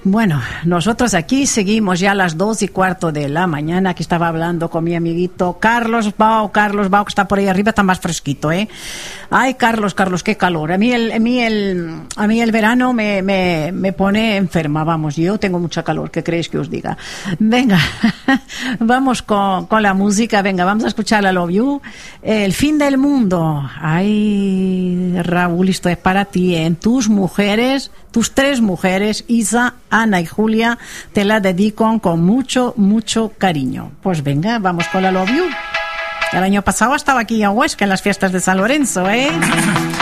Bueno, nosotros aquí seguimos ya a las 2:15 de la mañana. Aquí estaba hablando con mi amiguito Carlos Bao, que está por ahí arriba, está más fresquito, ¿eh? Ay, Carlos, qué calor. A mí el verano me pone enferma, vamos. Yo tengo mucha calor, ¿qué creéis que os diga? Venga, vamos con la música. Venga, vamos a escuchar a Love You. El fin del mundo. Ay, Raúl, esto es para ti, ¿eh? Tus 3 mujeres, Isa, Ana y Julia, te la dedico con mucho, mucho cariño. Pues venga, vamos con la Love You. El año pasado estaba aquí en Huesca en las fiestas de San Lorenzo, ¿eh?